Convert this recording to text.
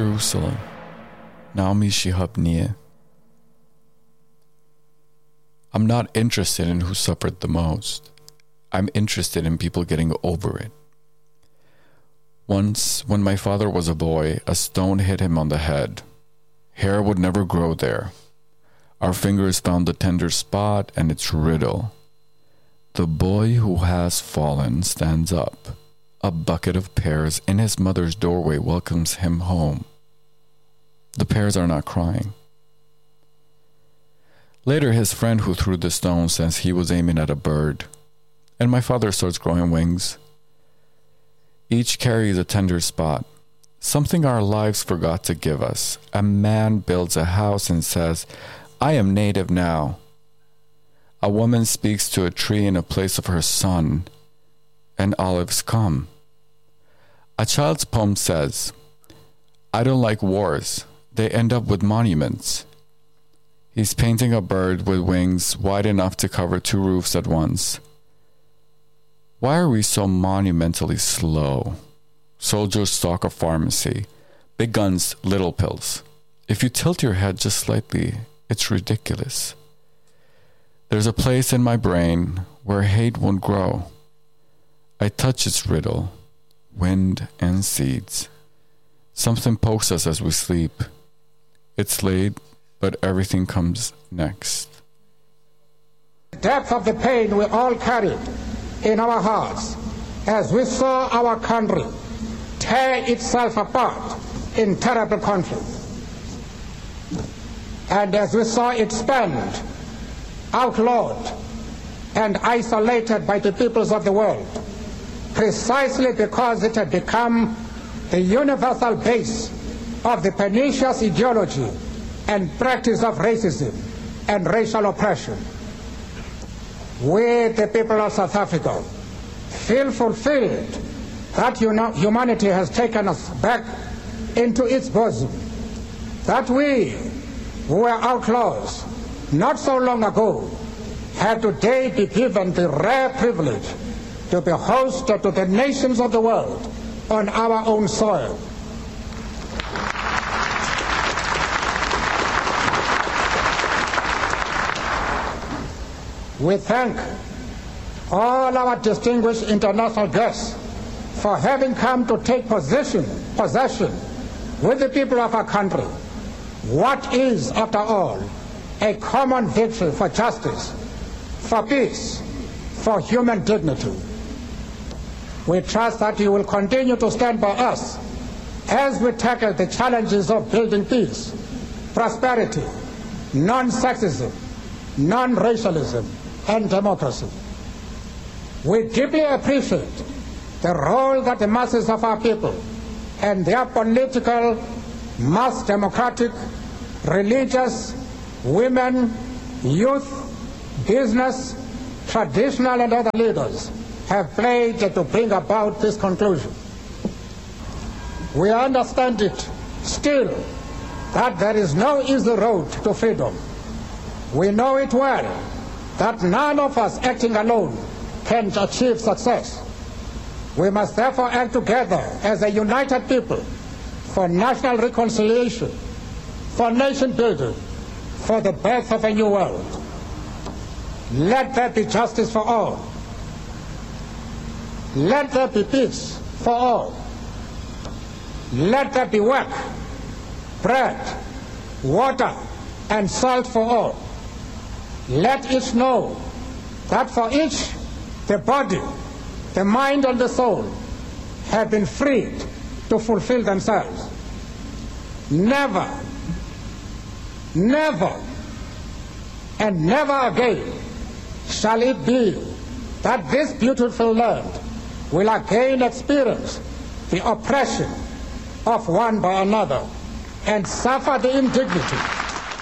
Jerusalem, Naomi Shihab. I'm not interested in who suffered the most. I'm interested in people getting over it. Once, when my father was a boy, a stone hit him on the head. Hair would never grow there. Our fingers found the tender spot and its riddle. The boy who has fallen stands up. A bucket of pears in his mother's doorway welcomes him home. The pears are not crying. Later, his friend who threw the stone says he was aiming at a bird, and my father starts growing wings. Each carries a tender spot, something our lives forgot to give us. A man builds a house and says, "I am native now." A woman speaks to a tree in a place of her son, and olives come. A child's poem says, "I don't like wars. They end up with monuments." He's painting a bird with wings wide enough to cover 2 roofs at once. Why are we so monumentally slow? Soldiers stalk a pharmacy. Big guns, little pills. If you tilt your head just slightly, it's ridiculous. There's a place in my brain where hate won't grow. I touch its riddle, wind and seeds. Something pokes us as we sleep. It's late, but everything comes next. The depth of the pain we all carried in our hearts as we saw our country tear itself apart in terrible conflict, and as we saw it spent, outlawed, and isolated by the peoples of the world, precisely because it had become the universal base of the pernicious ideology and practice of racism and racial oppression. We, the people of South Africa, feel fulfilled that humanity has taken us back into its bosom, that we, who were outlaws not so long ago, have today been given the rare privilege to be host to the nations of the world on our own soil. We thank all our distinguished international guests for having come to take possession with the people of our country. What is, after all, a common victory for justice, for peace, for human dignity. We trust that you will continue to stand by us as we tackle the challenges of building peace, prosperity, non-sexism, non-racialism, and democracy. We deeply appreciate the role that the masses of our people and their political, mass democratic, religious, women, youth, business, traditional and other leaders have played to bring about this conclusion. We understand it still that there is no easy road to freedom. We know it well that none of us acting alone can achieve success. We must therefore act together as a united people for national reconciliation, for nation building, for the birth of a new world. Let there be justice for all. Let there be peace for all. Let there be work, bread, water, and salt for all. Let each know that for each, the body, the mind, and the soul have been freed to fulfill themselves. Never, never, and never again shall it be that this beautiful land will again experience the oppression of one by another and suffer the indignity